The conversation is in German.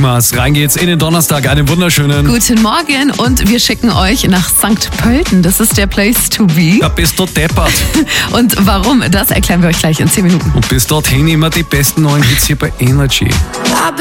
wir's. Rein geht's in den Donnerstag. Einen wunderschönen. Guten Morgen und wir schicken euch nach St. Pölten. Das ist der Place to be. Ja, bist du deppert. Und warum, das erklären wir euch gleich in 10 Minuten. Und bis dorthin immer die besten neuen Hits hier bei Energy.